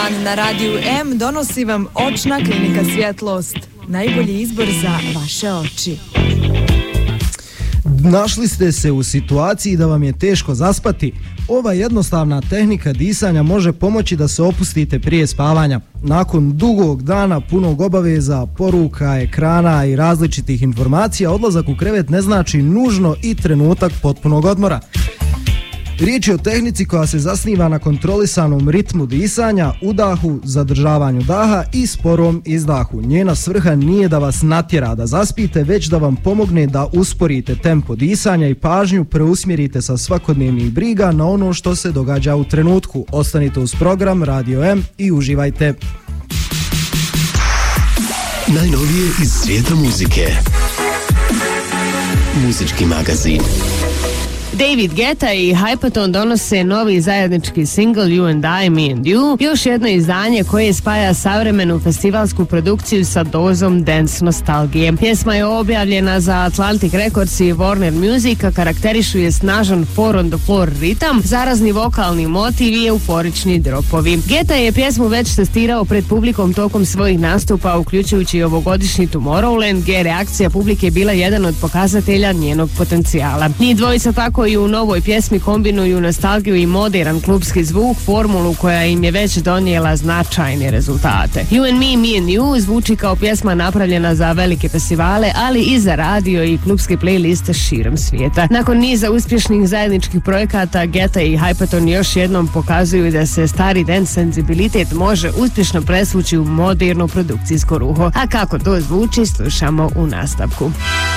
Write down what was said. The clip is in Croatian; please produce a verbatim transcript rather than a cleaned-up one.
dan na Radiju M donosi vam Očna klinika Svjetlost. Najbolji izbor za vaše oči. Našli ste se u situaciji da vam je teško zaspati? Ova jednostavna tehnika disanja može pomoći da se opustite prije spavanja. Nakon dugog dana punog obaveza, poruka, ekrana i različitih informacija, odlazak u krevet ne znači nužno i trenutak potpunog odmora. Riječ je o tehnici koja se zasniva na kontrolisanom ritmu disanja, udahu, zadržavanju daha i sporom izdahu. Njena svrha nije da vas natjera da zaspite, već da vam pomogne da usporite tempo disanja i pažnju preusmjerite sa svakodnevnih briga na ono što se događa u trenutku. Ostanite uz program Radio M i uživajte. Najnovije iz svijeta muzike. Muzički magazin. David Guetta i Hypaton donose novi zajednički single You and I, Me and You, još jedno izdanje koje spaja savremenu festivalsku produkciju sa dozom dance nostalgije. Pjesma je objavljena za Atlantic Records i Warner Music, a karakterišu je snažan four on the floor ritam, zarazni vokalni motiv i euforični dropovi. Guetta je pjesmu već testirao pred publikom tokom svojih nastupa, uključujući ovogodišnji Tomorrowland, gdje reakcija publike bila jedan od pokazatelja njenog potencijala. Ni dvojica tako i u novoj pjesmi kombinuju nostalgiju i modern klubski zvuk, formulu koja im je već donijela značajne rezultate. You and Me, Me and You zvuči kao pjesma napravljena za velike festivale, ali i za radio i klubske playliste širom svijeta. Nakon niza uspješnih zajedničkih projekata, Guetta i Hypaton još jednom pokazuju da se stari dance senzibilitet može uspješno presvući u moderno produkcijsko ruho. A kako to zvuči, slušamo u nastavku.